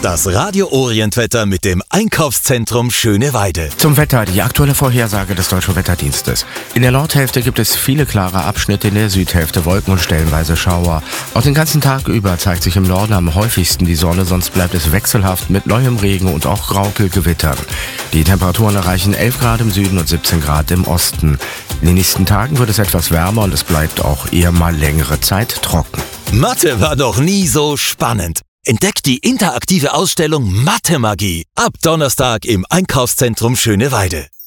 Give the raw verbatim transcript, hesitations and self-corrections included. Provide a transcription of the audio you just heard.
Das Radio Orient-Wetter mit dem Einkaufszentrum Schöneweide. Zum Wetter, die aktuelle Vorhersage des Deutschen Wetterdienstes. In der Nordhälfte gibt es viele klare Abschnitte, in der Südhälfte Wolken und stellenweise Schauer. Auch den ganzen Tag über zeigt sich im Norden am häufigsten die Sonne, sonst bleibt es wechselhaft mit neuem Regen und auch Graukelgewittern. Die Temperaturen erreichen elf Grad im Süden und siebzehn Grad im Osten. In den nächsten Tagen wird es etwas wärmer und es bleibt auch eher mal längere Zeit trocken. Mathe war doch nie so spannend. Entdeckt die interaktive Ausstellung Mathe-Magie ab Donnerstag im Einkaufszentrum Schöneweide.